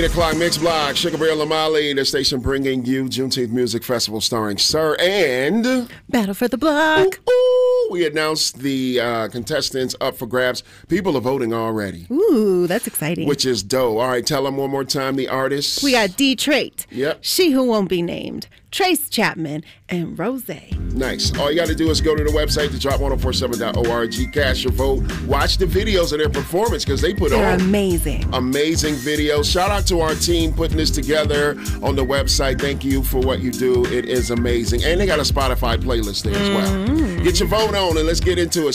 8 o'clock Mix Block, Sugar Bear Lamali, the station bringing you Juneteenth Music Festival starring Sir and Battle for the Block. We announced the contestants up for grabs. People are voting already. Ooh, that's exciting. Which is dope. All right, tell them one more time the artists. We got D. Trait. Yep. She Who Won't Be Named. Trace Chapman and Rose. Nice. All you got to do is go to the website, thedrop1047.org, cast your vote, watch the videos of their performance because they put They're on amazing videos. Shout out to our team putting this together on the website. Thank you for what you do. It is amazing. And they got a Spotify playlist there as well. Get your vote on and let's get into it.